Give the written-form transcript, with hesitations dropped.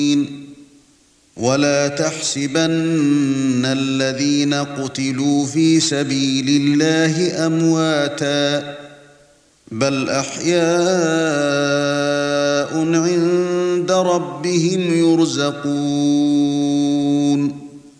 ولا تحسبن الذين قتلوا في سبيل الله أمواتا بل أحياء عند ربهم يرزقون